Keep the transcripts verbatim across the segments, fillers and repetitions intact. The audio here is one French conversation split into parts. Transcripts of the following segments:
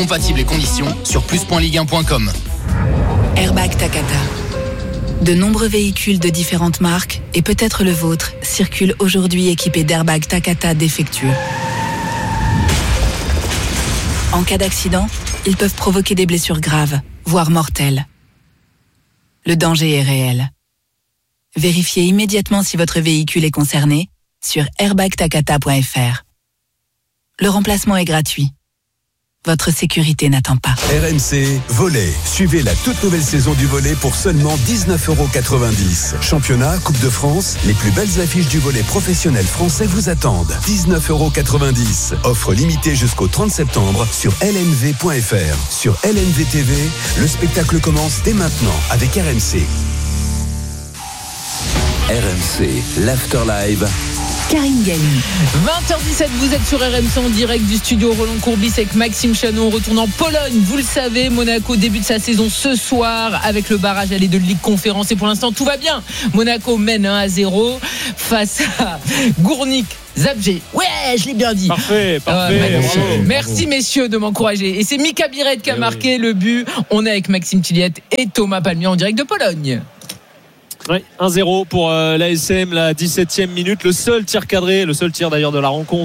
compatibles et conditions sur plus point ligue un point com. Airbag Takata. De nombreux véhicules de différentes marques, et peut-être le vôtre, circulent aujourd'hui équipés d'airbags Takata défectueux. En cas d'accident, ils peuvent provoquer des blessures graves, voire mortelles. Le danger est réel. Vérifiez immédiatement si votre véhicule est concerné sur airbag takata point f r. Le remplacement est gratuit. Votre sécurité n'attend pas. R M C Volley. Suivez la toute nouvelle saison du volley pour seulement dix-neuf euros quatre-vingt-dix. Championnat, Coupe de France, les plus belles affiches du volley professionnel français vous attendent. dix-neuf euros quatre-vingt-dix. Offre limitée jusqu'au trente septembre sur l n v point f r. Sur L N V T V, le spectacle commence dès maintenant avec R M C. R M C, l'Afterlive. Karine Galli. vingt heures dix-sept, vous êtes sur R M C en direct du studio Roland Courbis avec Maxime Chanon. On retourne en Pologne. Vous le savez, Monaco débute sa saison ce soir avec le barrage aller de Ligue Conférence. Et pour l'instant, tout va bien. Monaco mène un à zéro face à Gournik Zabrze. Ouais, je l'ai bien dit. Parfait, parfait. Ouais, bravo, bravo. Merci messieurs de m'encourager. Et c'est Mika Biret qui a Et marqué oui. le but. On est avec Maxime Tilliette et Thomas Palmier en direct de Pologne. Ouais, un zéro pour euh, l'A S M, la dix-septième minute, le seul tir cadré, le seul tir d'ailleurs de la rencontre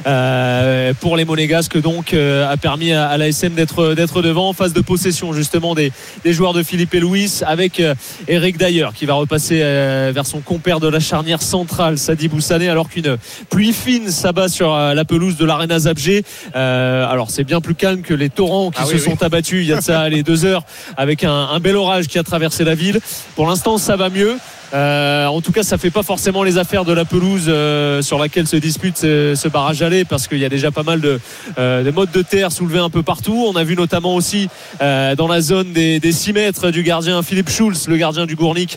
euh, pour les Monégasques, donc euh, a permis à, à l'A S M d'être, d'être devant en phase de possession justement des, des joueurs de Philippe et Louis, avec euh, Eric Dyer qui va repasser euh, vers son compère de la charnière centrale, Sadi Boussané, alors qu'une pluie fine s'abat sur euh, la pelouse de l'Arena Zabrze. Euh, alors c'est bien plus calme que les torrents qui ah se oui, sont oui. abattus il y a de ça les deux heures, avec un, un bel orage qui a traversé la ville. Pour l'instant ça va mieux. Euh, en tout cas, ça fait pas forcément les affaires de la pelouse euh, sur laquelle se dispute ce, ce barrage aller, parce qu'il y a déjà pas mal de, euh, de modes de terre soulevés un peu partout. On a vu notamment aussi euh, dans la zone des, des six mètres du gardien Philippe Schulz, le gardien du Gournik.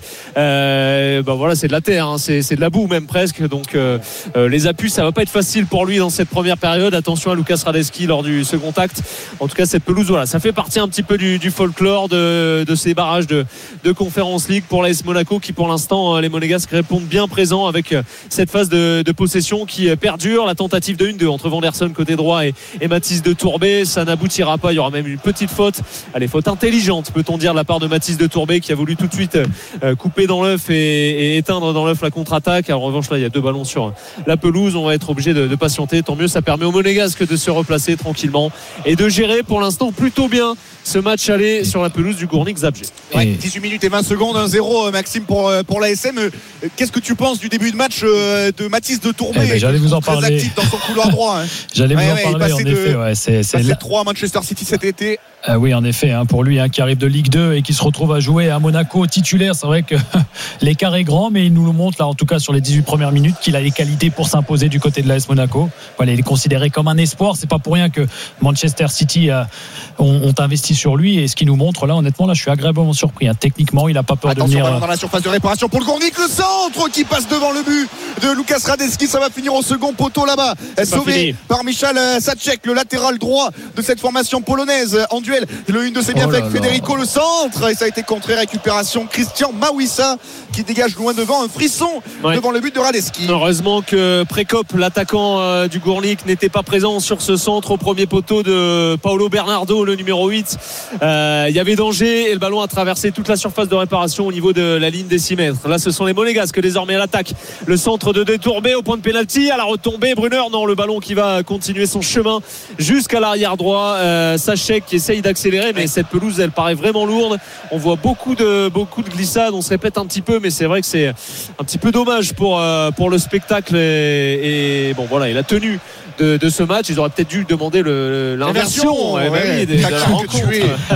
Euh, ben voilà, c'est de la terre, hein, c'est, c'est de la boue même presque. Donc euh, euh, les appuis, ça va pas être facile pour lui dans cette première période. Attention à Lucas Radetzky lors du second acte. En tout cas, cette pelouse, voilà, ça fait partie un petit peu du, du folklore de, de ces barrages de, de Conference League pour l'A S Monaco, qui pour l'instant, les Monégasques répondent bien présents avec cette phase de, de possession qui perdure. La tentative de un deux entre Vanderson côté droit et, et Mathis de Tourbet, ça n'aboutira pas. Il y aura même une petite faute, allez, faute intelligente peut-on dire de la part de Mathis de Tourbet, qui a voulu tout de suite euh, couper dans l'œuf et, et éteindre dans l'œuf la contre-attaque. En revanche là il y a deux ballons sur la pelouse, on va être obligé de, de patienter. Tant mieux, ça permet aux Monégasques de se replacer tranquillement et de gérer pour l'instant plutôt bien ce match aller sur la pelouse du Gournik Zabrze. Ouais, dix-huit minutes et vingt secondes, un zéro Maxime pour, pour l'A S M. Qu'est-ce que tu penses du début de match de Mathis de Tourbet? eh ben, J'allais vous en très parler. actif dans son couloir droit. Hein. J'allais ouais, vous en ouais, parler en de, effet. Ouais, c'est, c'est passé la... trois à Manchester City cet été. Euh, oui, en effet, hein, pour lui hein, qui arrive de Ligue deux et qui se retrouve à jouer à Monaco titulaire, c'est vrai que l'écart est grand, mais il nous le montre là, en tout cas sur les dix-huit premières minutes, qu'il a les qualités pour s'imposer du côté de l'A S Monaco. Voilà, il est considéré comme un espoir. C'est pas pour rien que Manchester City a, ont, ont investi sur lui, et ce qu'il nous montre là, honnêtement, là, je suis agréablement surpris. Hein. Techniquement, il a pas peur Attention, de venir. ballon dans la surface de réparation pour le Gournik, le centre qui passe devant le but de Lucas Radetzky. Ça va finir au second poteau là-bas, sauvé par Michal Sacek, le latéral droit de cette formation polonaise en duel. Le une de ses bien fait avec Federico, le centre, et ça a été contré. Récupération Christian Mawissa qui dégage loin devant, un frisson ouais. devant le but de Radetzky. Heureusement que Prekop, l'attaquant euh, du Gournik, n'était pas présent sur ce centre au premier poteau de Paolo Bernardo, le numéro huit. Euh, il y avait danger et le ballon a traversé toute la surface de réparation au niveau de la ligne des six mètres. Là, ce sont les Monégasques désormais à l'attaque. Le centre de Détourbé au point de pénalty, à la retombée, Brunner, non, le ballon qui va continuer son chemin jusqu'à l'arrière droit. euh, Sachek qui essaye d'accélérer, mais cette pelouse, elle paraît vraiment lourde. On voit beaucoup de, beaucoup de glissades, on se répète un petit peu, mais c'est vrai que c'est un petit peu dommage pour, euh, pour le spectacle et, et bon voilà, et la tenue de, de ce match. Ils auraient peut-être dû demander le, l'inversion ouais, ouais, de, de la rencontre.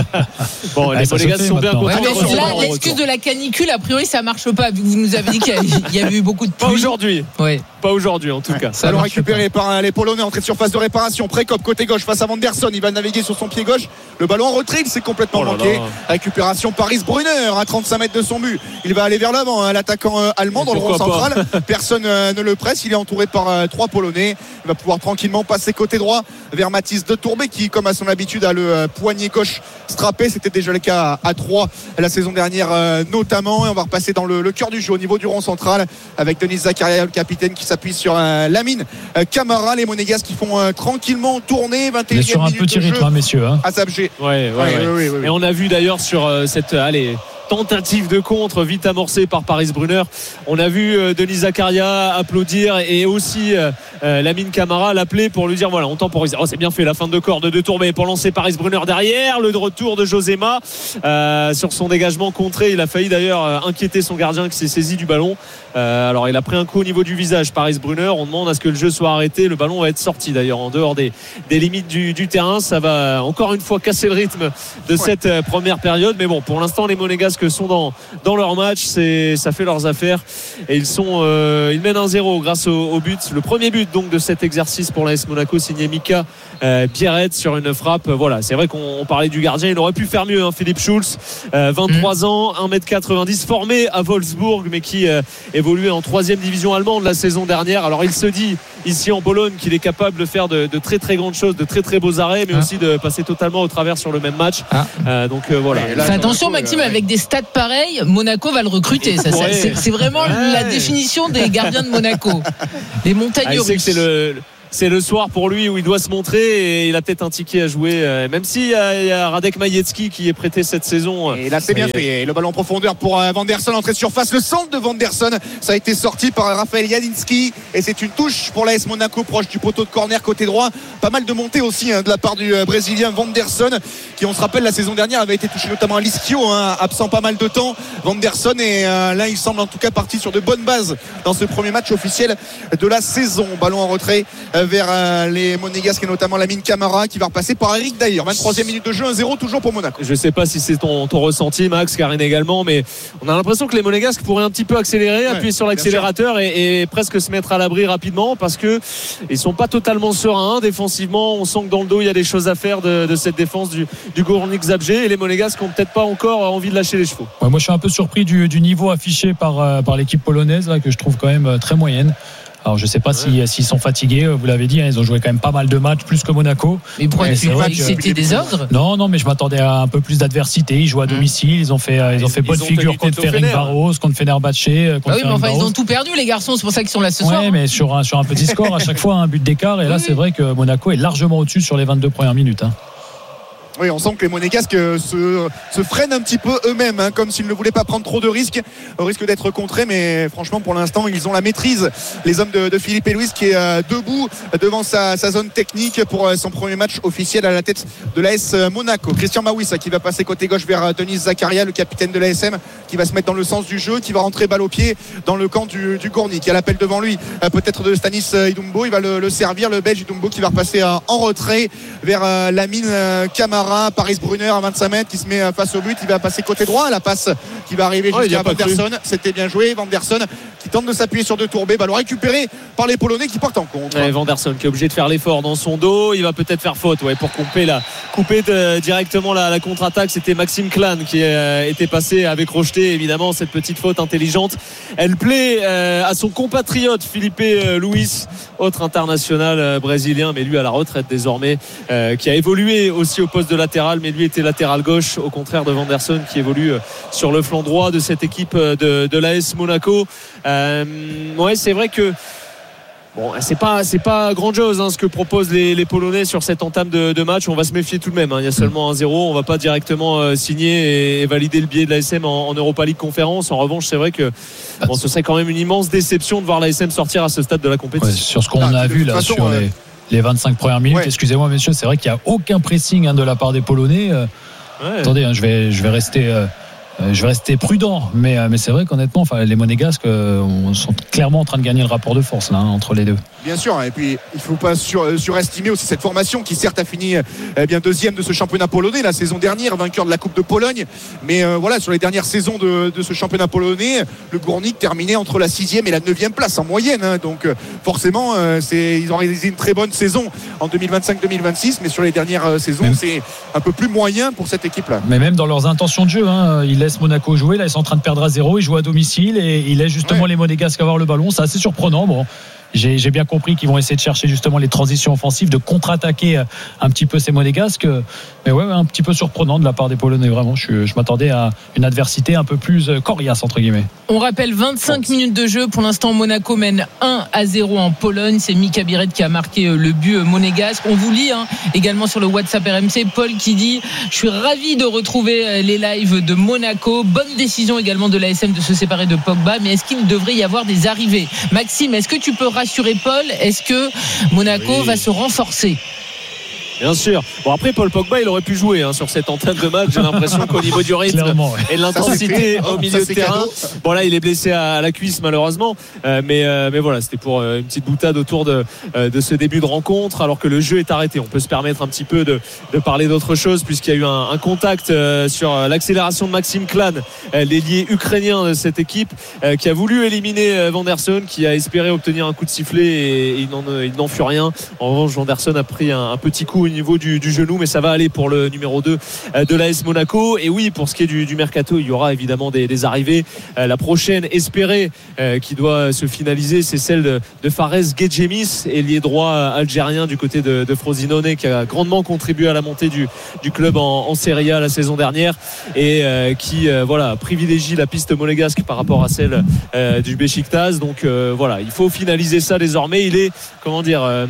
Bon, les Monégasques sont bien contents. Ouais, là, l'excuse de la canicule, a priori, ça marche pas, vu que vous nous avez dit qu'il y avait eu beaucoup de pluie. Pas aujourd'hui. Ouais. Pas aujourd'hui en tout ouais. cas. Ça Ballon récupéré pas. par les Polonais, entrée de surface de réparation. Prekop côté gauche face à Vanderson. Il va naviguer sur son pied gauche. Le ballon en retrait, il s'est complètement oh manqué. Là. Récupération Paris Brunner à trente-cinq mètres de son but. Il va aller vers l'avant, hein, l'attaquant euh, allemand dans le rond central. Personne euh, ne le presse. Il est entouré par euh, trois Polonais. Il va pouvoir tranquillement passer côté droit vers Mathis de Tourbet qui, comme à son habitude, a le euh, poignet gauche strappé. C'était déjà le cas à, à trois la saison dernière euh, notamment. Et on va repasser dans le, le cœur du jeu au niveau du rond central avec Denis Zakaria, le capitaine, qui s'appuie sur euh, Lamine euh, Camara. Les Monégasques qui font euh, tranquillement tourner. vingt et unième sur un minute petit de jeu rythme, hein, messieurs. Hein. à Zabgé. Ouais, ouais, ouais, ouais. Oui, oui, oui. Et on a vu d'ailleurs sur euh, cette allez, tentative de contre vite amorcée par Paris Brunner. On a vu euh, Denis Zakaria applaudir et aussi euh, euh, Lamine Camara l'appeler pour lui dire voilà, on temporise. Oh, c'est bien fait, la fin de corde de Tourbet pour lancer Paris Brunner derrière. Le retour de Josema euh, sur son dégagement contré. Il a failli d'ailleurs euh, inquiéter son gardien qui s'est saisi du ballon. Euh, alors il a pris un coup au niveau du visage, Paris Brunner. On demande à ce que le jeu soit arrêté. Le ballon va être sorti d'ailleurs en dehors des, des limites du, du terrain. Ça va encore une fois casser le rythme de cette ouais. première période. Mais bon, pour l'instant, les Monégasques sont dans, dans leur match. C'est, ça fait leurs affaires. Et ils, sont, euh, ils mènent un zéro grâce au, au but. Le premier but donc de cet exercice pour l'A S Monaco, signé Mika euh, Pierrette sur une frappe. Voilà, c'est vrai qu'on parlait du gardien. Il aurait pu faire mieux, hein, Philippe Schulz. Euh, vingt-trois mmh. ans, un mètre quatre-vingt-dix, formé à Wolfsburg, mais qui euh, évoluait en troisième division allemande la saison dernière. Alors il se dit ici en Pologne qu'il est capable de faire de, de très très grandes choses, de très très beaux arrêts, mais ah. aussi de passer totalement au travers sur le même match. Ah. Euh, donc euh, voilà. Là, Fais attention Maxime, euh, avec des stats pareils, Monaco va le recruter. Ça, ça, c'est, c'est vraiment ouais. la définition des gardiens de Monaco. Les montagnes ah, russes. C'est le C'est le soir pour lui où il doit se montrer et il a peut-être un ticket à jouer, même s'il y a, il y a Radek Majecki qui est prêté cette saison. Et là c'est bien fait, et le ballon en profondeur pour Vanderson, entrée de surface, le centre de Vanderson, ça a été sorti par Raphaël Jadinski et c'est une touche pour l'A S Monaco proche du poteau de corner côté droit. Pas mal de montées aussi hein, de la part du Brésilien Vanderson qui, on se rappelle, la saison dernière avait été touché notamment à l'ischio, hein, absent pas mal de temps Vanderson, et euh, là il semble en tout cas parti sur de bonnes bases dans ce premier match officiel de la saison. Ballon en retrait vers euh, les Monégasques et notamment Lamine Camara qui va repasser par Eric Daïr. vingt-troisième minute de jeu, un zéro toujours pour Monaco. Je sais pas si c'est ton, ton ressenti, Max, Karine également, mais on a l'impression que les Monégasques pourraient un petit peu accélérer, ouais, appuyer sur l'accélérateur et, et presque se mettre à l'abri rapidement parce que ils sont pas totalement sereins défensivement. On sent que dans le dos il y a des choses à faire de, de cette défense du, du Górnik Zabrze, et les Monégasques ont peut-être pas encore envie de lâcher les chevaux. Ouais, moi je suis un peu surpris du, du niveau affiché par, euh, par l'équipe polonaise là, que je trouve quand même euh, très moyenne. Alors je ne sais pas ouais. si, s'ils sont fatigués, vous l'avez dit, hein, ils ont joué quand même pas mal de matchs, plus que Monaco. Mais pourquoi tu crois que c'était des ordres ? Non, non, mais je m'attendais à un peu plus d'adversité. Ils jouent à domicile, ils ont fait, ils ont fait ils bonne ont figure contre Ferencváros, contre Fenerbahçe. Contre ah oui, mais enfin ils ont tout perdu les garçons, c'est pour ça qu'ils sont là ce ouais, soir. Oui, mais sur un, sur un petit score à chaque fois, un but d'écart. Et là, oui. c'est vrai que Monaco est largement au-dessus sur les vingt-deux premières minutes. Hein. Oui, on sent que les Monégasques se, se freinent un petit peu eux-mêmes, hein, comme s'ils ne voulaient pas prendre trop de risques, au risque d'être contrés. Mais franchement, pour l'instant, ils ont la maîtrise. Les hommes de, de Philippe Luis qui est euh, debout devant sa, sa zone technique pour euh, son premier match officiel à la tête de l'A S Monaco. Christian Mawissa qui va passer côté gauche vers euh, Denis Zakaria, le capitaine de l'A S M, qui va se mettre dans le sens du jeu, qui va rentrer balle au pied dans le camp du, du Górnik. Il y a l'appel devant lui, euh, peut-être de Stanis Idumbo. Il va le, le servir, le Belge Idumbo, qui va repasser euh, en retrait vers euh, Lamine euh, Camara. Paris Brunner à vingt-cinq mètres qui se met face au but, il va passer côté droit, la passe qui va arriver oh, jusqu'à Vanderson. C'était bien joué, Vanderson qui tente de s'appuyer sur deux Tourbet, ballon récupéré par les Polonais qui portent en compte. Ouais, Vanderson qui est obligé de faire l'effort dans son dos, il va peut-être faire faute ouais, pour couper, la, couper de, directement la, la contre-attaque. C'était Maxime Clan qui euh, était passé avec Rocheté, évidemment cette petite faute intelligente. Elle plaît euh, à son compatriote Philippe euh, Luis, autre international euh, brésilien, mais lui à la retraite désormais, euh, qui a évolué aussi au poste de latéral, mais lui était latéral gauche au contraire de Vanderson qui évolue sur le flanc droit de cette équipe de, de l'A S Monaco. Euh, ouais, c'est vrai que bon, c'est pas c'est pas grand chose hein, ce que proposent les, les Polonais sur cette entame de, de match. On va se méfier tout de même. Hein. Il y a seulement un zéro. On va pas directement euh, signer et, et valider le billet de l'A S M en, en Europa League Conférence. En revanche, c'est vrai que bon, ce serait quand même une immense déception de voir l'A S M sortir à ce stade de la compétition. Ouais, sur ce qu'on ah, a vu là façon, sur euh... les les vingt-cinq premières minutes, ouais. excusez-moi messieurs, c'est vrai qu'il n'y a aucun pressing hein, de la part des Polonais. Euh, ouais. Attendez, hein, je vais, je vais rester, euh, je vais rester prudent, mais, euh, mais c'est vrai qu'honnêtement, enfin, les Monégasques euh, sont clairement en train de gagner le rapport de force là, hein, entre les deux. Bien sûr, et puis il ne faut pas sur, surestimer aussi cette formation qui certes a fini eh bien deuxième de ce championnat polonais la saison dernière, vainqueur de la Coupe de Pologne, mais euh, voilà, sur les dernières saisons de, de ce championnat polonais, le Górnik terminait entre la sixième et la neuvième place en moyenne, hein, donc euh, forcément euh, c'est, ils ont réalisé une très bonne saison en deux mille vingt-cinq deux mille vingt-six, mais sur les dernières euh, saisons même, c'est un peu plus moyen pour cette équipe là. Mais même dans leurs intentions de jeu, hein, ils laissent Monaco jouer, là ils sont en train de perdre à zéro, ils jouent à domicile et ils laissent justement ouais. les Monégasques avoir le ballon, c'est assez surprenant. Bon, j'ai, j'ai bien compris qu'ils vont essayer de chercher justement les transitions offensives, de contre-attaquer un petit peu ces Monégasques. Mais ouais, un petit peu surprenant de la part des Polonais, vraiment. Je, je m'attendais à une adversité un peu plus coriace, entre guillemets. On rappelle vingt-cinq bon. minutes de jeu. Pour l'instant, Monaco mène un à zéro en Pologne. C'est Mika Biret qui a marqué le but monégasque. On vous lit hein, également sur le WhatsApp R M C. Paul qui dit « Je suis ravi de retrouver les lives de Monaco. Bonne décision également de l'A S M de se séparer de Pogba. Mais est-ce qu'il devrait y avoir des arrivées ?» Maxime, est-ce que tu peux rassurer Paul ? Est-ce que Monaco oui. va se renforcer ? Bien sûr. Bon, après, Paul Pogba, il aurait pu jouer hein, sur cette entame de match. J'ai l'impression qu'au niveau du rythme ouais. et de l'intensité au milieu de terrain, bon là, il est blessé à la cuisse malheureusement. Euh, mais, euh, mais voilà, c'était pour euh, une petite boutade autour de, euh, de ce début de rencontre, alors que le jeu est arrêté. On peut se permettre un petit peu de, de parler d'autre chose, puisqu'il y a eu un, un contact euh, sur l'accélération de Maxime Klan, euh, l'ailier ukrainien de cette équipe, euh, qui a voulu éliminer euh, Vanderson, qui a espéré obtenir un coup de sifflet et, et il, n'en, il n'en fut rien. En revanche, Vanderson a pris un, un petit coup au niveau du, du genou, mais ça va aller pour le numéro deux de l'A S Monaco. Et oui, pour ce qui est du, du mercato, il y aura évidemment des, des arrivées. Euh, la prochaine espérée euh, qui doit se finaliser, c'est celle de, de Fares Gedjemis, ailier droit algérien du côté de, de Frosinone, qui a grandement contribué à la montée du, du club en, en Serie A la saison dernière et euh, qui euh, voilà, privilégie la piste monégasque par rapport à celle euh, du Beşiktaş. Donc euh, voilà, il faut finaliser ça désormais. Il est, comment dire, euh,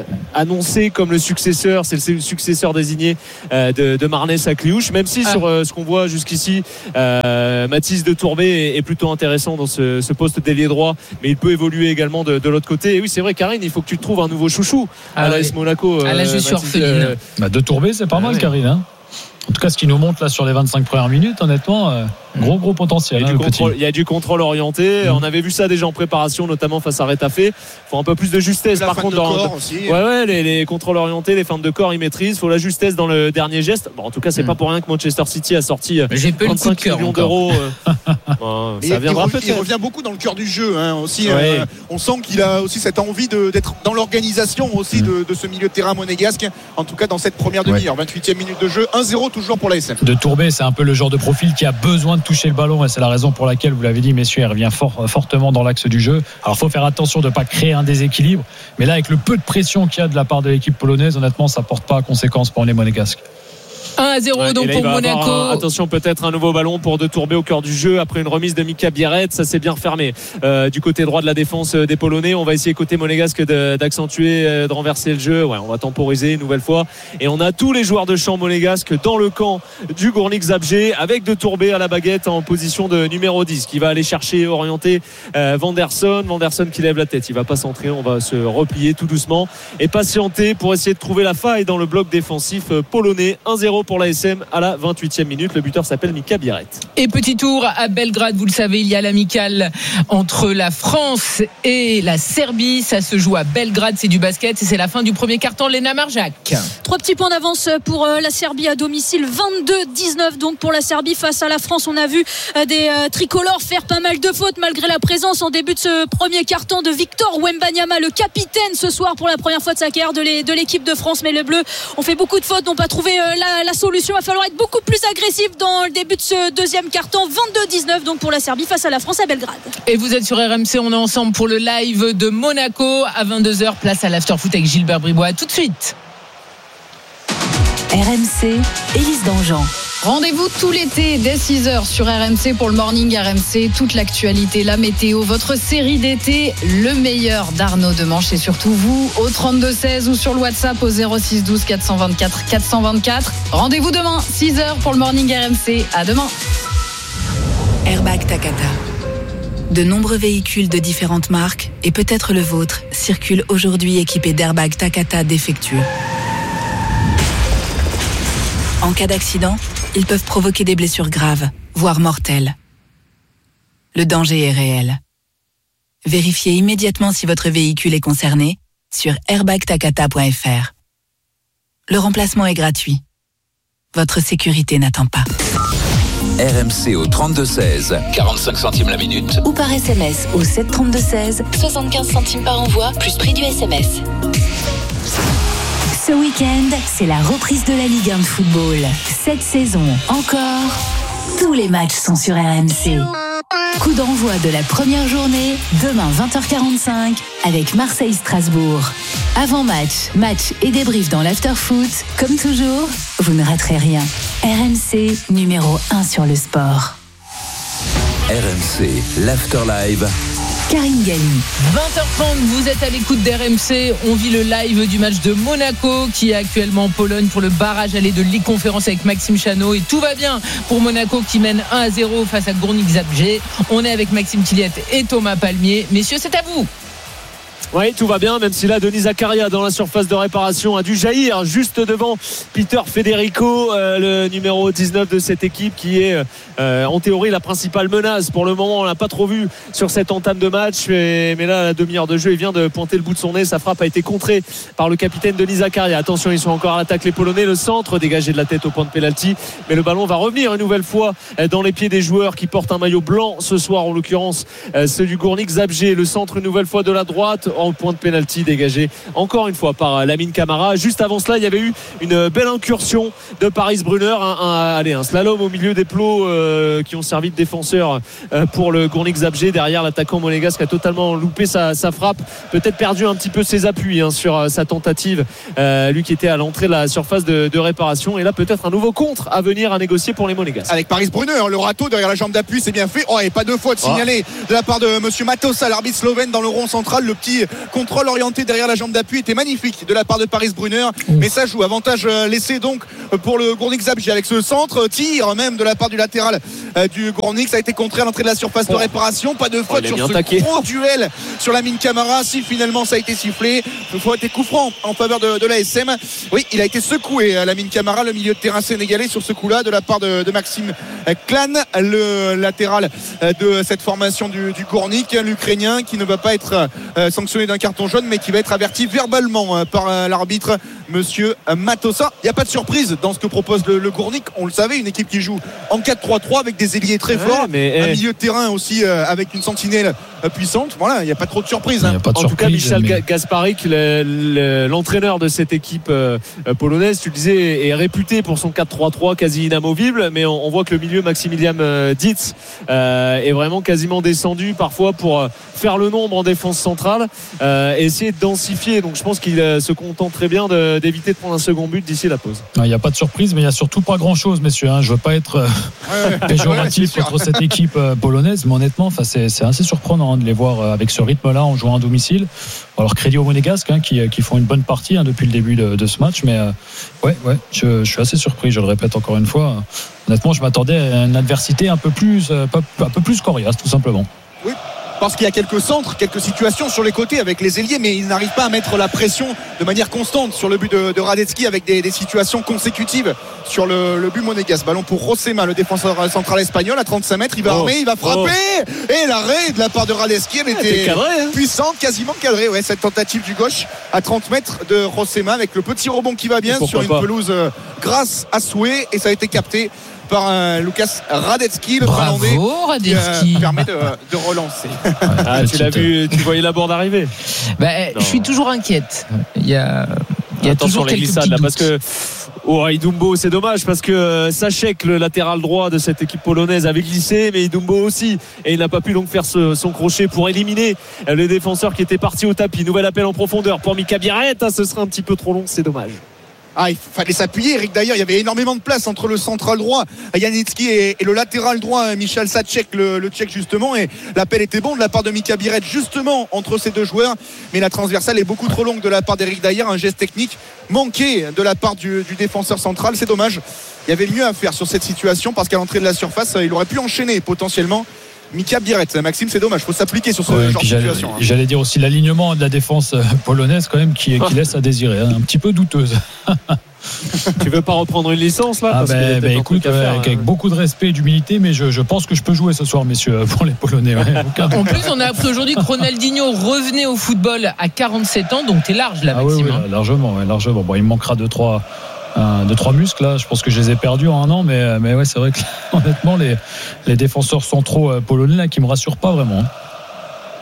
annoncé comme le successeur, c'est le successeur désigné euh, de, de Marnès à Cliouche, même si ah. sur euh, ce qu'on voit jusqu'ici, euh, Mathis de Tourbet est, est plutôt intéressant dans ce, ce poste d'ailier droit, mais il peut évoluer également de, de l'autre côté. Et oui, c'est vrai, Karine, il faut que tu trouves un nouveau chouchou ah à l'A S oui. Monaco. À la euh, sur euh, bah, de Tourbet, c'est pas ah, mal, oui. Karine. Hein, en tout cas, ce qui nous montre là sur les vingt-cinq premières minutes, honnêtement. Euh... Gros gros potentiel. Il y a, hein, du, contrôle, il y a du contrôle orienté. Mmh. On avait vu ça déjà en préparation, notamment face à Retafe. Il faut un peu plus de justesse. La par contre, de dans, corps aussi. Ouais, ouais, les, les contrôles orientés, les feintes de corps, ils maîtrisent. Il faut la justesse dans le dernier geste. Bon, en tout cas, c'est mmh. pas pour rien que Manchester City a sorti trente-cinq millions d'euros. Bon, ça viendra il, peut-être. Il revient beaucoup dans le cœur du jeu. Hein, aussi, ouais. euh, on sent qu'il a aussi cette envie de, d'être dans l'organisation aussi mmh. de, de ce milieu de terrain monégasque. En tout cas, dans cette première demi-heure, ouais. vingt-huitième minute de jeu, un zéro toujours pour l'A S M. De Tourbet, c'est un peu le genre de profil qui a besoin de toucher le ballon et c'est la raison pour laquelle, vous l'avez dit messieurs, il revient fort, fortement dans l'axe du jeu. Alors il faut faire attention de ne pas créer un déséquilibre, mais là avec le peu de pression qu'il y a de la part de l'équipe polonaise, honnêtement ça ne porte pas à conséquence pour les Monégasques. un à zéro ouais, donc pour Monaco. Un, attention, peut-être un nouveau ballon pour De Tourbet au cœur du jeu après une remise de Mika Biret. Ça s'est bien refermé euh, du côté droit de la défense des Polonais. On va essayer côté monégasque de, d'accentuer, de renverser le jeu. Ouais, on va temporiser une nouvelle fois. Et on a tous les joueurs de champ monégasques dans le camp du Gournik Zabrze avec De Tourbet à la baguette en position de numéro dix qui va aller chercher, orienter euh, Vanderson. Vanderson qui lève la tête. Il va pas centrer. On va se replier tout doucement et patienter pour essayer de trouver la faille dans le bloc défensif polonais. un zéro pour l'A S M à la vingt-huitième minute. Le buteur s'appelle Mika Biret. Et petit tour à Belgrade, vous le savez, il y a l'amicale entre la France et la Serbie. Ça se joue à Belgrade, c'est du basket et c'est la fin du premier quart-temps. Léna Marjac. Trois petits points d'avance pour la Serbie à domicile, vingt-deux dix-neuf donc pour la Serbie face à la France. On a vu des tricolores faire pas mal de fautes malgré la présence en début de ce premier quart-temps de Victor Wembanyama, le capitaine ce soir pour la première fois de sa carrière de l'équipe de France. Mais les Bleus ont fait beaucoup de fautes, n'ont pas trouvé la, la solution. Il va falloir être beaucoup plus agressif dans le début de ce deuxième quart-temps. Vingt-deux dix-neuf donc pour la Serbie face à la France à Belgrade. Et vous êtes sur R M C, on est ensemble pour le live de Monaco à vingt-deux heures. Place à l'afterfoot avec Gilbert Bribois. Tout de suite. R M C, Élise Dangean. Rendez-vous tout l'été dès six heures sur R M C pour le Morning R M C. Toute l'actualité, la météo, votre série d'été, le meilleur d'Arnaud Demanche et surtout vous au trente-deux seize ou sur le WhatsApp au zéro six douze quatre cent vingt-quatre quatre cent vingt-quatre. Rendez-vous demain, six heures pour le Morning R M C. À demain. Airbag Takata. De nombreux véhicules de différentes marques et peut-être le vôtre circulent aujourd'hui équipés d'airbags Takata défectueux. En cas d'accident, ils peuvent provoquer des blessures graves, voire mortelles. Le danger est réel. Vérifiez immédiatement si votre véhicule est concerné sur airbag takata point f r. Le remplacement est gratuit. Votre sécurité n'attend pas. R M C au trente-deux seize, quarante-cinq centimes la minute. Ou par S M S au sept trente-deux seize, soixante-quinze centimes par envoi, plus prix du S M S. Ce week-end, c'est la reprise de la Ligue un de football. Cette saison encore, tous les matchs sont sur R M C. Coup d'envoi de la première journée, demain vingt heures quarante-cinq, avec Marseille-Strasbourg. Avant match, match et débrief dans l'after-foot. Comme toujours, vous ne raterez rien. R M C, numéro un sur le sport. R M C, l'After Live. Karine Galli. vingt heures trente, vous êtes à l'écoute d'R M C. On vit le live du match de Monaco qui est actuellement en Pologne pour le barrage aller de Ligue Conférence avec Maxime Chanot. Et tout va bien pour Monaco qui mène un à zéro face à Górnik Zabrze. On est avec Maxime Tilliette et Thomas Palmier. Messieurs, c'est à vous. Oui, tout va bien, même si là, Denis Zakaria dans la surface de réparation a dû jaillir juste devant Peter Federico, euh, le numéro dix-neuf de cette équipe qui est euh, en théorie la principale menace. Pour le moment, on l'a pas trop vu sur cette entame de match, mais, mais là, à la demi-heure de jeu, il vient de pointer le bout de son nez. Sa frappe a été contrée par le capitaine Denis Zakaria. Attention, ils sont encore à l'attaque, les Polonais. Le centre dégagé de la tête au point de pénalty, mais le ballon va revenir une nouvelle fois dans les pieds des joueurs qui portent un maillot blanc ce soir, en l'occurrence euh, ceux du Górnik Zabrze. Le centre une nouvelle fois de la droite, en point de pénalty dégagé encore une fois par Lamine Camara. Juste avant cela, il y avait eu une belle incursion de Paris Brunner, un, un, allez, un slalom au milieu des plots euh, qui ont servi de défenseur euh, pour le Górnik Zabrze. Derrière, l'attaquant monégasque a totalement loupé sa, sa frappe, peut-être perdu un petit peu ses appuis hein, sur euh, sa tentative, euh, lui qui était à l'entrée de la surface de, de réparation. Et là, peut-être un nouveau contre à venir à négocier pour les monégasques. Avec Paris Brunner, le râteau derrière la jambe d'appui, c'est bien fait. Oh, et pas deux fautes signalées oh. de la part de monsieur Matosa, l'arbitre slovène dans le rond central. Le petit contrôle orienté derrière la jambe d'appui était magnifique de la part de Paris Brunner, mais ça joue. Avantage laissé donc pour le Górnik Zabrze avec ce centre, tir même de la part du latéral du Górnik. Ça a été contré à l'entrée de la surface oh. de réparation. Pas de faute oh, sur ce taqué. Gros duel sur Lamine Camara. Si finalement ça a été sifflé, il faut être coup franc en faveur de, de l'A S M. Oui, il a été secoué Lamine Camara, le milieu de terrain sénégalais, sur ce coup-là de la part de, de Maxime Klan, le latéral de cette formation du, du Górnik, l'Ukrainien, qui ne va pas être sanctionné d'un carton jaune, mais qui va être averti verbalement par l'arbitre monsieur Matosa. Il n'y a pas de surprise dans ce que propose le, le Górnik. On le savait, une équipe qui joue en quatre trois trois avec des ailiers très ouais, forts, mais, un hey. milieu de terrain aussi euh, avec une sentinelle euh, puissante. Voilà, il n'y a pas trop de surprise. Hein. Pas de en surprise, tout cas, Michal mais... Gasparik, le, le, l'entraîneur de cette équipe euh, polonaise, tu le disais, est réputé pour son quatre trois trois quasi inamovible, mais on, on voit que le milieu Maximilian euh, Dietz euh, est vraiment quasiment descendu parfois pour euh, faire le nombre en défense centrale euh, et essayer de densifier. Donc je pense qu'il euh, se contente très bien de, d'éviter de prendre un second but d'ici la pause. Il n'y a pas de surprise, mais il n'y a surtout pas grand chose, messieurs. Hein. Je ne veux pas être euh, ouais, péjoratif ouais, contre cette équipe euh, polonaise, mais honnêtement, c'est, c'est assez surprenant hein, de les voir euh, avec ce rythme-là en jouant à domicile. Alors crédit aux Monégasques hein, qui, qui font une bonne partie hein, depuis le début de, de ce match, mais euh, ouais, ouais, je, je suis assez surpris. Je le répète encore une fois. Honnêtement, je m'attendais à une adversité un peu plus, euh, un peu plus coriace, tout simplement. Oui. Parce qu'il y a quelques centres, quelques situations sur les côtés avec les ailiers, mais ils n'arrivent pas à mettre la pression de manière constante sur le but de, de Radetzky avec des, des situations consécutives sur le, le but monégasque. Ballon pour Rosema, le défenseur central espagnol, à trente-cinq mètres. Il va oh. armer, il va frapper. Oh. Et l'arrêt de la part de Radetzky, elle était cadré, hein. puissante, quasiment cadrée. Ouais, cette tentative du gauche à trente mètres de Rosema avec le petit rebond qui va bien sur une pas. pelouse euh, grasse à souhait. Et ça a été capté par euh, Lucas Radetzky, le Finlandais, qui euh, permet de, de relancer. Ah, tu l'as vu, tu voyais la bande arriver. Bah, je suis toujours inquiète. Il y a, il y a toujours les quelques glissades là, parce que oh, Idumbo, c'est dommage parce que euh, Sachek, le latéral droit de cette équipe polonaise, avait glissé, mais Idumbo aussi, et il n'a pas pu donc faire ce, son crochet pour éliminer euh, le défenseur qui était parti au tapis. Nouvel appel en profondeur pour Mika Biarrette. Ah, ce serait un petit peu trop long, c'est dommage. Ah, il fallait s'appuyer, Eric. D'ailleurs, il y avait énormément de place entre le central droit, Janitsky, et, et le latéral droit, Michal Sachek, le, le Tchèque, justement. Et l'appel était bon de la part de Mika Biarrette, justement, entre ces deux joueurs. Mais la transversale est beaucoup trop longue de la part d'Eric Dayer. Un geste technique manqué de la part du, du défenseur central. C'est dommage. Il y avait mieux à faire sur cette situation parce qu'à l'entrée de la surface, il aurait pu enchaîner potentiellement. Mika Biarrette, Maxime, c'est dommage, il faut s'appliquer sur ce ouais, genre de situation. J'allais, j'allais dire aussi l'alignement de la défense polonaise quand même qui, qui laisse à désirer, hein, un petit peu douteuse. Tu veux pas reprendre une licence là ah parce ben, ben écoute, ouais, faire, avec, avec beaucoup de respect et d'humilité, mais je, je pense que je peux jouer ce soir, messieurs, pour les Polonais. Ouais, en plus, on a appris aujourd'hui que Ronaldinho revenait au football à quarante-sept ans, donc t'es large là, Maxime. Ah oui, oui, largement, ouais, largement. Bon, il me manquera deux trois deux trois muscles là, je pense que je les ai perdus en un an, mais mais ouais, c'est vrai que honnêtement les les défenseurs centraux polonais là qui me rassurent pas vraiment.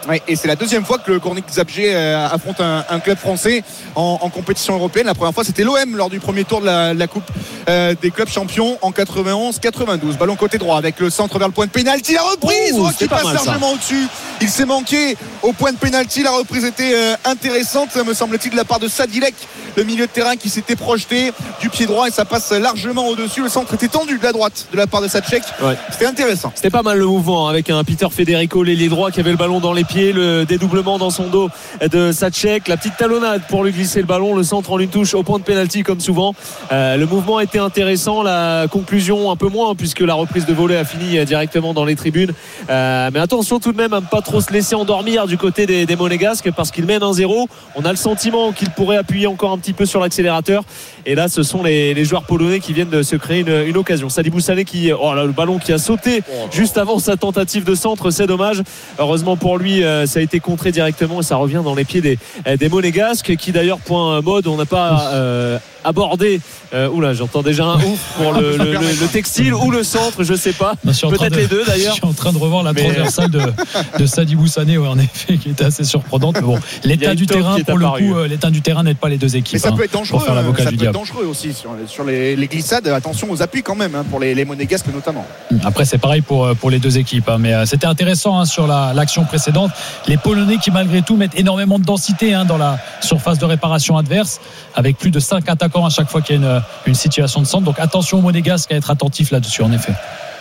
Ouais, et c'est la deuxième fois que le Gornik Zabrze euh, affronte un, un club français en, en compétition européenne. La première fois c'était l'O M lors du premier tour de la, de la Coupe euh, des clubs champions en quatre-vingt-onze quatre-vingt-douze. Ballon côté droit avec le centre vers le point de pénalty. La reprise oh, oh, qui passe largement au-dessus. Il s'est manqué au point de pénalty. La reprise était euh, intéressante, me semble-t-il, de la part de Sadilek, le milieu de terrain qui s'était projeté du pied droit et ça passe largement au-dessus. Le centre était tendu de la droite de la part de Sacek. Ouais. C'était intéressant. C'était pas mal le mouvement avec un Peter Federico, l'ailier droit qui avait le ballon dans les pieds, le dédoublement dans son dos de Sacek, la petite talonnade pour lui glisser le ballon, le centre en une touche au point de pénalty comme souvent. Euh, le mouvement était intéressant, la conclusion un peu moins puisque la reprise de volée a fini directement dans les tribunes. Euh, mais attention tout de même à ne pas trop se laisser endormir du côté des, des Monégasques parce qu'ils mènent un zéro. On a le sentiment qu'ils pourraient appuyer encore un petit peu sur l'accélérateur et là ce sont les, les joueurs polonais qui viennent de se créer une, une occasion. Sadibou Sané qui, oh là, le ballon qui a sauté juste avant sa tentative de centre, c'est dommage. Heureusement pour lui, euh, ça a été contré directement et ça revient dans les pieds des, des Monégasques qui d'ailleurs, point mode, on n'a pas euh, abordé euh, oula j'entends déjà un ouf pour le, le, le, le textile ou le centre, je sais pas, peut-être de, les deux d'ailleurs. Je suis en train de revoir la mais... transversale de, de Sadibou Sané, ouais, en effet, qui était assez surprenante, mais bon, l'état du terrain pour le coup, euh, l'état du terrain n'aide pas les deux équipes. Mais ça hein, peut être dangereux, faire l'avocat ça du peut diable. être dangereux aussi sur, sur les, les glissades. Attention aux appuis quand même hein, pour les, les Monégasques notamment. Après c'est pareil pour, pour les deux équipes hein, mais euh, c'était intéressant hein, sur la, l'action précédente, les Polonais qui malgré tout mettent énormément de densité hein, dans la surface de réparation adverse avec plus de cinq attaquants à chaque fois qu'il y a une, une situation de centre, donc attention aux Monégasques à être attentifs là-dessus en effet.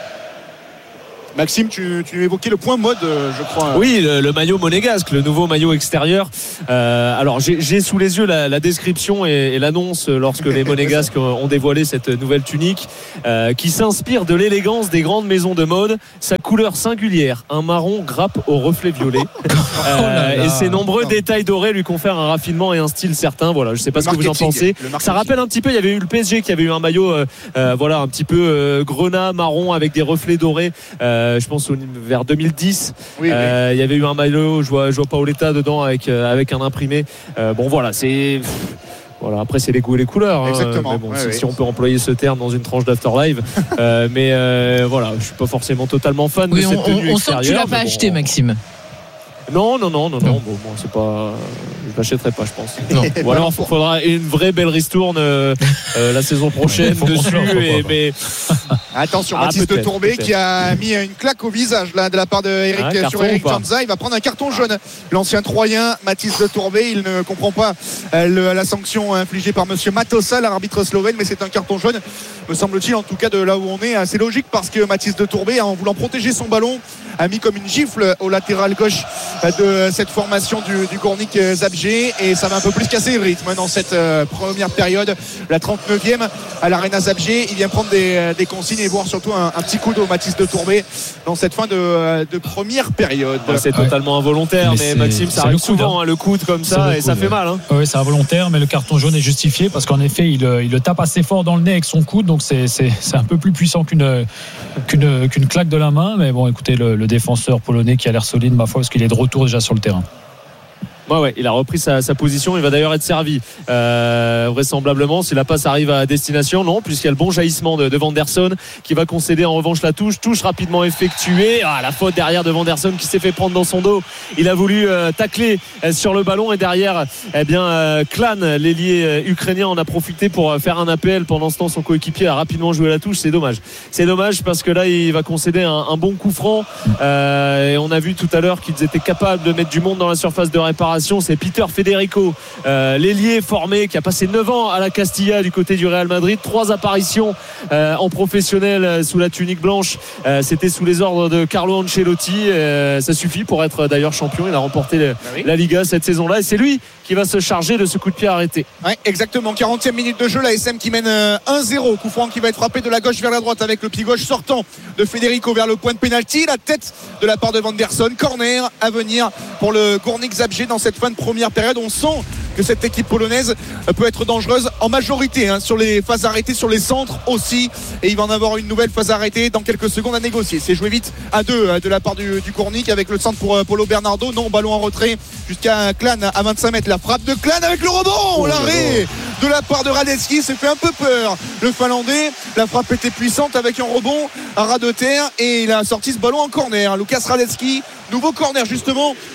Maxime, tu, tu évoquais le point mode, je crois. Oui, le, le maillot monégasque, le nouveau maillot extérieur. Euh, alors, j'ai, j'ai sous les yeux la, la description et, et l'annonce lorsque les Monégasques ont dévoilé cette nouvelle tunique euh, qui s'inspire de l'élégance des grandes maisons de mode. Sa couleur singulière, un marron grappe au reflet violet. Euh, oh là là. Et ses nombreux non. détails dorés lui confèrent un raffinement et un style certain. Voilà, je ne sais pas le ce que vous en pensez. Ça rappelle un petit peu, il y avait eu le P S G qui avait eu un maillot, euh, euh, voilà, un petit peu euh, grenat marron avec des reflets dorés. Euh, je pense au, vers deux mille dix oui, euh, oui. il y avait eu un maillot, je vois, je vois Paoletta dedans avec, euh, avec un imprimé euh, bon voilà c'est voilà, après c'est les goûts et les couleurs hein. Mais bon, ouais, si, ouais. si on peut employer ce terme dans une tranche d'Afterlive euh, mais euh, voilà, je suis pas forcément totalement fan oui, de on, cette tenue on, on extérieure. On sent que tu l'as pas bon, acheté Maxime. Non, non, non, non, non. Bon, bon, c'est pas. Je l'achèterai pas, je pense. Non. Ou alors, il faudra une vraie belle ristourne euh, euh, la saison prochaine dessus. Et, mais... Attention, ah, Mathis de Tourbet qui a mis une claque au visage là, de la part de Eric ah, sur Eric Janza. Il va prendre un carton jaune. L'ancien Troyen, Mathis de Tourbet, il ne comprend pas euh, le, la sanction infligée par monsieur Matosa, l'arbitre slovène, mais c'est un carton jaune, me semble-t-il, en tout cas de là où on est. C'est logique parce que Mathis de Tourbet, en voulant protéger son ballon, a mis comme une gifle au latéral gauche de cette formation du, du Gornik Zabrze et ça va un peu plus casser le rythme dans cette euh, première période, la trente-neuvième à l'Arena Zabrze. Il vient prendre des, des consignes et voir surtout un, un petit coup d'eau Mathis de Tourbet dans cette fin de, de première période. Ouais, c'est ouais. totalement involontaire mais, mais Maxime ça arrive souvent hein, le coude comme ça et coude, ça fait mal hein. Oui c'est involontaire mais le carton jaune est justifié parce qu'en effet il, il le tape assez fort dans le nez avec son coude donc c'est, c'est, c'est un peu plus puissant qu'une, qu'une, qu'une claque de la main mais bon écoutez le, le défenseur polonais qui a l'air solide ma foi parce qu'il est de retour déjà sur le terrain. Ouais, ouais, il a repris sa, sa position. Il va d'ailleurs être servi euh, vraisemblablement si la passe arrive à destination. Non, puisqu'il y a le bon jaillissement de, de Vanderson qui va concéder en revanche la touche. Touche rapidement effectuée. Ah, la faute derrière de Vanderson qui s'est fait prendre dans son dos. Il a voulu euh, tacler euh, sur le ballon et derrière, eh bien, euh, Klan, l'ailier euh, ukrainien, en a profité pour euh, faire un appel. Pendant ce temps, son coéquipier a rapidement joué la touche. C'est dommage. C'est dommage parce que là, il va concéder un, un bon coup franc. Euh, et on a vu tout à l'heure qu'ils étaient capables de mettre du monde dans la surface de réparation. C'est Peter Federico, euh, l'ailier formé qui a passé neuf ans à la Castilla du côté du Real Madrid, trois apparitions euh, en professionnel euh, sous la tunique blanche, euh, c'était sous les ordres de Carlo Ancelotti, euh, ça suffit pour être d'ailleurs champion. Il a remporté le, ah oui. la Liga cette saison-là et c'est lui qui va se charger de ce coup de pied arrêté. Ouais, exactement, quarantième minute de jeu, la S M qui mène euh, un zéro, coup franc qui va être frappé de la gauche vers la droite avec le pied gauche sortant de Federico vers le point de pénalty, la tête de la part de Vanderson, corner à venir pour le Gornik Zabrze dans cette fin de première période. On sent que cette équipe polonaise peut être dangereuse en majorité hein, sur les phases arrêtées, sur les centres aussi, et il va en avoir une nouvelle phase arrêtée dans quelques secondes à négocier. C'est joué vite à deux hein, de la part du, du Gornik avec le centre pour euh, Paulo Bernardo. Non, ballon en retrait jusqu'à Klan à vingt-cinq mètres. La frappe de Klan avec le rebond, oh, l'arrêt de la part de Radetzky, c'est fait un peu peur le Finlandais. La frappe était puissante avec un rebond à ras de terre et il a sorti ce ballon en corner. Lucas Radetzky, nouveau corner justement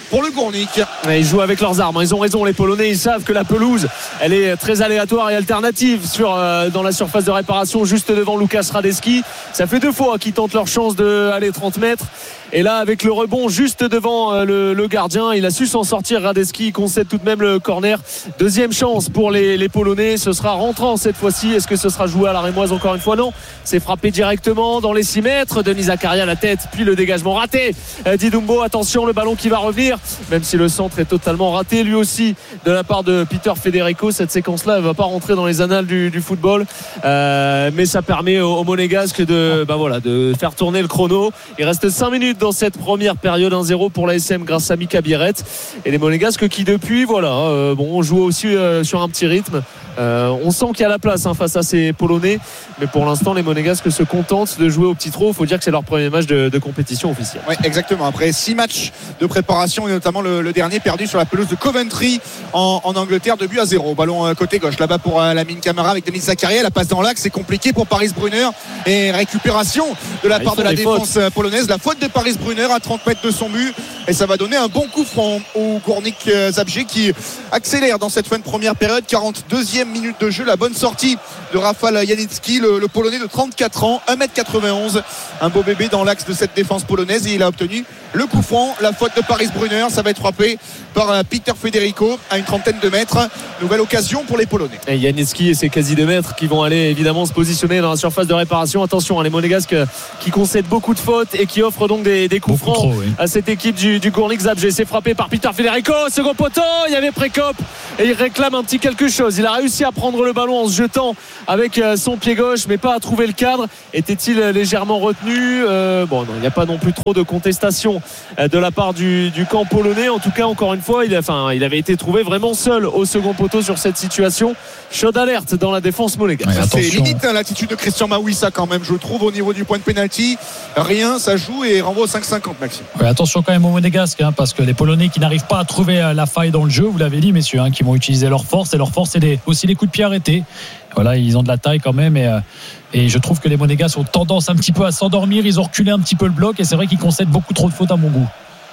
pour le Gournik. Ils jouent avec leurs armes, ils ont raison les Polonais, ils savent que la pelouse elle est très aléatoire et alternative sur, euh, dans la surface de réparation juste devant Łukasz Radetzky. Ça fait deux fois qu'ils tentent leur chance d'aller trente mètres. Et là avec le rebond juste devant euh, le, le gardien, il a su s'en sortir. Radetzky il concède tout de même le corner. Deuxième chance pour les, les Polonais, ce sera rentrant cette fois-ci. Est-ce que ce sera joué à la rémoise encore une fois? Non, c'est frappé directement dans les six mètres. Denis Zakaria la tête, puis le dégagement raté euh, d'Idumbo. Attention, le ballon qui va revenir, même si le centre est totalement raté lui aussi de la part de Peter Federico. Cette séquence là elle ne va pas rentrer dans les annales du, du football, euh, mais ça permet aux, aux Monégasques de, bah voilà, de faire tourner le chrono. Il reste cinq minutes dans cette première période, un zéro pour l'A S M grâce à Mika Biret et les Monégasques qui depuis voilà euh, bon, jouent aussi euh, sur un petit rythme. Euh, on sent qu'il y a la place hein, face à ces Polonais, mais pour l'instant les Monégasques se contentent de jouer au petit trot. Il faut dire que c'est leur premier match de, de compétition officielle. Oui, exactement. Après six matchs de préparation et notamment le, le dernier perdu sur la pelouse de Coventry en, en Angleterre, deux buts à zéro. Ballon euh, côté gauche là-bas pour euh, Lamine Camara avec Denis Zakaria. La passe dans l'axe, c'est compliqué pour Paris Brunner et récupération de la ah, part de la défense fautes. polonaise. La faute de Paris Brunner à trente mètres de son but et ça va donner un bon coup franc au Gournik Zabrze qui accélère dans cette fin de première période. quarante-deuxième minute de jeu, la bonne sortie de Rafał Janicki, le, le Polonais de trente-quatre ans, un mètre quatre-vingt-onze, un beau bébé dans l'axe de cette défense polonaise et il a obtenu le coup franc. La faute de Paris Brunner, ça va être frappé par Peter Federico à une trentaine de mètres. Nouvelle occasion pour les Polonais. Et Janicki et ses quasi deux mètres qui vont aller évidemment se positionner dans la surface de réparation. Attention, hein, les Monégasques qui concèdent beaucoup de fautes et qui offrent donc des, des coups beaucoup francs trop, oui. à cette équipe du, du Gournik Zabrze. C'est frappé par Peter Federico, second poteau, il y avait Prekop et il réclame un petit quelque chose. Il a réussi à prendre le ballon en se jetant avec son pied gauche mais pas à trouver le cadre. Était-il légèrement retenu? euh, Bon non, il n'y a pas non plus trop de contestation de la part du, du camp polonais. En tout cas encore une fois il, a, enfin, il avait été trouvé vraiment seul au second poteau sur cette situation. Chaude alerte dans la défense monégasque. Ouais, c'est limite hein, l'attitude de Christian Mawissa quand même, je trouve, au niveau du point de pénalty. Rien, ça joue et renvoie au cinq cinquante Maxime. Ouais, attention quand même aux Monégasques hein, parce que les Polonais qui n'arrivent pas à trouver la faille dans le jeu, vous l'avez dit messieurs, hein, qui vont utiliser leur force et leur force c'est des, aussi les coups de pied arrêtés. Voilà, ils ont de la taille quand même et, euh, et je trouve que les Monégasques ont tendance un petit peu à s'endormir. Ils ont reculé un petit peu le bloc et c'est vrai qu'ils concèdent beaucoup trop de fautes à mon goût.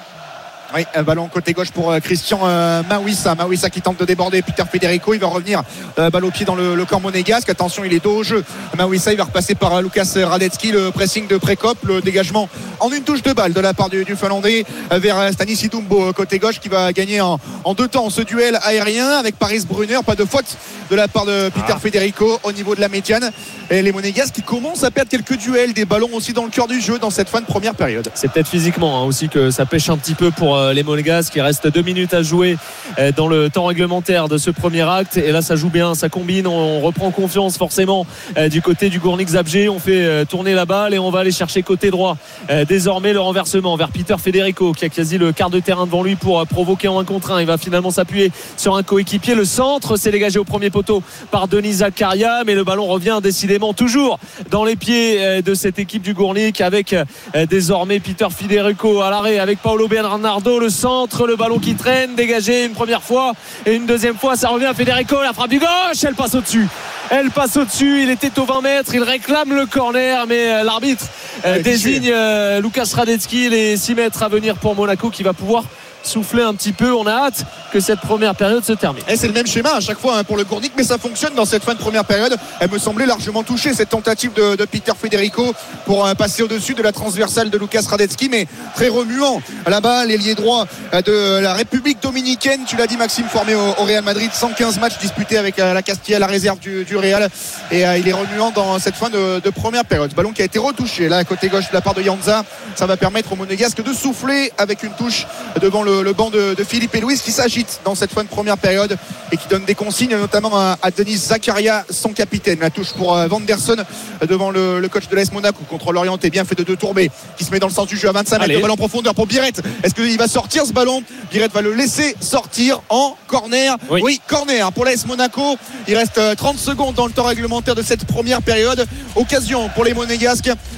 Oui, un ballon côté gauche pour Christian euh, Mawissa. Mawissa qui tente de déborder Peter Federico. Il va revenir euh, balle au pied dans le, le camp monégasque. Attention, il est dos au jeu. Mawissa, il va repasser par euh, Łukasz Radetzky. Le pressing de Prekop, le dégagement en une touche de balle de la part du, du Finlandais euh, vers Stanis Idumbo côté gauche qui va gagner en, en deux temps ce duel aérien avec Paris Brunner. Pas de faute de la part de Peter ah. Federico au niveau de la médiane. Et les Monégasques qui commencent à perdre quelques duels, des ballons aussi dans le cœur du jeu dans cette fin de première période. C'est peut-être physiquement hein, aussi que ça pêche un petit peu pour les Monégasques. Il reste deux minutes à jouer dans le temps réglementaire de ce premier acte et là ça joue bien, ça combine, on reprend confiance forcément du côté du Gournik Zabrze. On fait tourner la balle et on va aller chercher côté droit désormais le renversement vers Peter Federico qui a quasi le quart de terrain devant lui pour provoquer en un contre un. Il va finalement s'appuyer sur un coéquipier. Le centre s'est dégagé au premier poteau par Denis Zakaria mais le ballon revient décidément toujours dans les pieds de cette équipe du Gournik avec désormais Peter Federico à l'arrêt avec Paolo Bernardo. Le centre, le ballon qui traîne, dégagé une première fois et une deuxième fois ça revient à Federico, la frappe du gauche, elle passe au-dessus elle passe au-dessus, il était au vingt mètres, il réclame le corner mais l'arbitre euh, désigne euh, Łukasz Radetzky, les six mètres à venir pour Monaco qui va pouvoir souffler un petit peu. On a hâte que cette première période se termine. Et c'est le même schéma à chaque fois hein, pour le Gournik, mais ça fonctionne dans cette fin de première période. Elle me semblait largement touchée cette tentative de, de Peter Federico pour euh, passer au-dessus de la transversale de Łukasz Radetzky, mais très remuant là-bas, l'ailier droit euh, de la République dominicaine. Tu l'as dit Maxime, formé au, au Real Madrid, cent quinze matchs disputés avec euh, la Castilla, la réserve du, du Real, et euh, il est remuant dans cette fin de, de première période. Ballon qui a été retouché là à côté gauche de la part de Janza. Ça va permettre aux Monégasques de souffler avec une touche devant le le banc de, de Philippe et Louis qui s'agite dans cette fin de première période et qui donne des consignes notamment à, à Denis Zakaria, son capitaine. La touche pour euh, Vanderson devant le, le coach de l'A S Monaco, contrôle orienté bien fait de deux tourbés qui se met dans le sens du jeu à vingt-cinq mètres. Le ballon en profondeur pour Biret. Est-ce qu'il va sortir ce ballon? Biret va le laisser sortir en corner. Oui, oui corner pour l'A S Monaco. Il reste trente secondes dans le temps réglementaire de cette première période. Occasion pour les Monégasques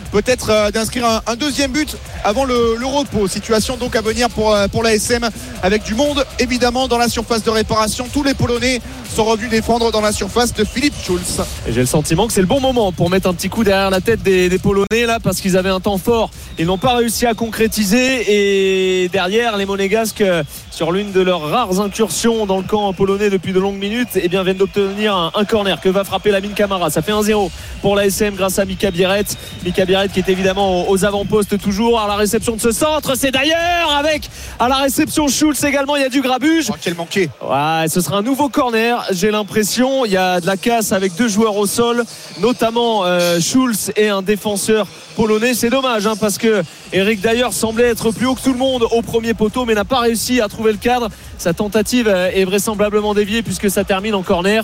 peut-être euh, d'inscrire un, un deuxième but avant le, le repos. Situation donc à venir pour, pour l'A S M avec du monde évidemment dans la surface de réparation. Tous les Polonais sont revenus défendre dans la surface de Philippe Schulz. Et j'ai le sentiment que c'est le bon moment pour mettre un petit coup derrière la tête des, des Polonais là, parce qu'ils avaient un temps fort. Ils n'ont pas réussi à concrétiser et derrière les Monégasques, sur l'une de leurs rares incursions dans le camp polonais depuis de longues minutes, eh bien, viennent d'obtenir un, un corner que va frapper Lamine Camara. Ça fait un zéro pour l'A S M grâce à Mika Biret. Mika Biret qui est évidemment aux avant-postes toujours à la réception de ce centre. C'est d'ailleurs avec à la réception Schulz également. Il y a du grabuge. Oh, quel manqué. Ouais, ce sera un nouveau corner. J'ai l'impression. Il y a de la casse avec deux joueurs au sol, notamment euh, Schulz et un défenseur polonais. C'est dommage hein, parce que Eric d'ailleurs semblait être plus haut que tout le monde au premier poteau mais n'a pas réussi à trouver le cadre. Sa tentative est vraisemblablement déviée puisque ça termine en corner.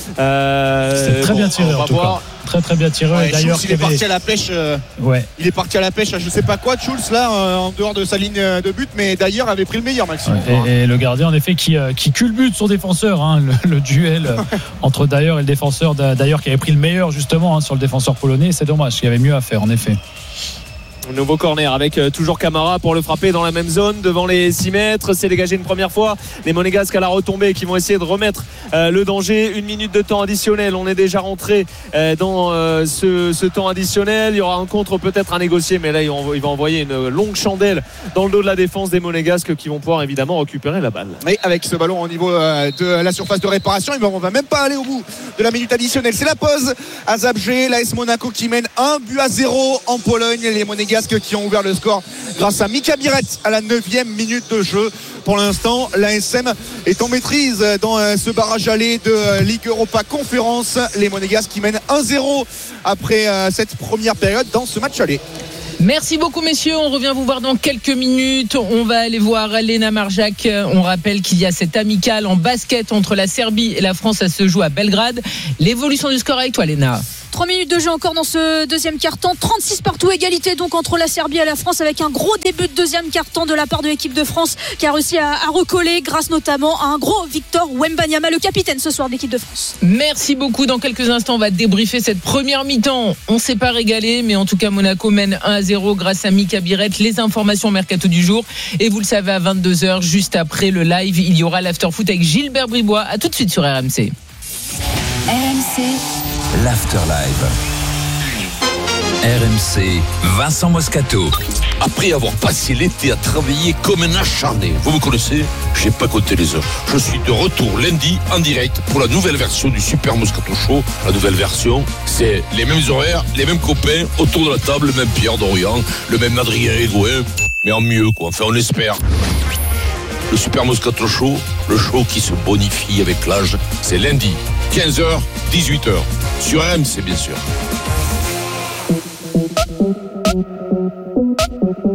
Euh, c'est très bon, bien tiré en tout cas. Très très bien tiré. Ouais, d'ailleurs, Schulz, il est avait... parti à la pêche. Euh, ouais. Il est parti à la pêche à je sais pas quoi. Schulz là euh, en dehors de sa ligne de but, mais d'ailleurs avait pris le meilleur Maxime. Ouais, et, et le gardien en effet qui, euh, qui culbute son défenseur. Hein, le, le duel entre Dyer et le défenseur d'ailleurs qui avait pris le meilleur justement hein, sur le défenseur polonais. C'est dommage. Il y avait mieux à faire en effet. Nouveau corner avec euh, toujours Camara pour le frapper dans la même zone devant les six mètres. C'est dégagé une première fois. Les Monégasques à la retombée qui vont essayer de remettre euh, le danger. Une minute de temps additionnel. On est déjà rentré euh, dans euh, ce, ce temps additionnel. Il y aura un contre peut-être à négocier, mais là il va envoyer une longue chandelle dans le dos de la défense des Monégasques qui vont pouvoir évidemment récupérer la balle. Et avec ce ballon au niveau euh, de la surface de réparation, on va même pas aller au bout de la minute additionnelle. C'est la pause à Zabrze. L'A S Monaco qui mène un but à zéro en Pologne. Les Monégasques qui ont ouvert le score grâce à Mika Biret à la neuvième minute de jeu. Pour l'instant, l'A S M est en maîtrise dans ce barrage aller de Ligue Europa Conférence. Les Monégasques qui mènent un zéro après cette première période dans ce match aller. Merci beaucoup messieurs, on revient vous voir dans quelques minutes. On va aller voir Léna Marjac. On rappelle qu'il y a cette amicale en basket entre la Serbie et la France. Ça se joue à Belgrade. L'évolution du score avec toi Léna. trois minutes de jeu encore dans ce deuxième quart-temps, trente-six partout, égalité donc entre la Serbie et la France avec un gros début de deuxième quart-temps de la part de l'équipe de France qui a réussi à, à recoller grâce notamment à un gros Victor Wembanyama, le capitaine ce soir de l'équipe de France. Merci beaucoup, dans quelques instants on va débriefer cette première mi-temps. On ne s'est pas régalé mais en tout cas Monaco mène un à zéro grâce à Mika Biret. Les informations mercato du jour et vous le savez à vingt-deux heures juste après le live il y aura l'after-foot avec Gilbert Bribois. À tout de suite sur R M C. R M C l'Afterlive. R M C, Vincent Moscato. Après avoir passé l'été à travailler comme un acharné, vous me connaissez, j'ai pas compté les heures. Je suis de retour lundi en direct pour la nouvelle version du Super Moscato Show. La nouvelle version, c'est les mêmes horaires, les mêmes copains autour de la table, le même Pierre Dorian, le même Adrien Hégouin, mais en mieux quoi, enfin on espère. Le Super Moscato Show, le show qui se bonifie avec l'âge, c'est lundi, quinze heures, dix-huit heures, sur R M C bien sûr.